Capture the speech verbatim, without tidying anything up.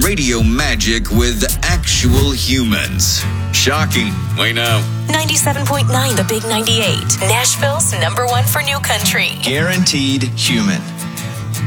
radio magic with actual humans. Shocking, we know. ninety-seven point nine The Big ninety-eight. Nashville's number one for new country. Guaranteed human.